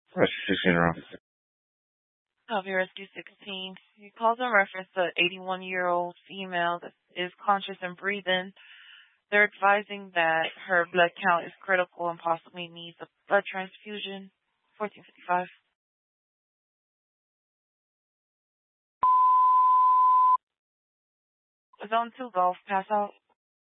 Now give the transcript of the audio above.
Rescue 16 around. Copy Rescue 16. He calls in reference to an 81-year-old female that is conscious and breathing. They're advising that her blood count is critical and possibly needs a blood transfusion. 1455. Zone 2 Golf, pass out.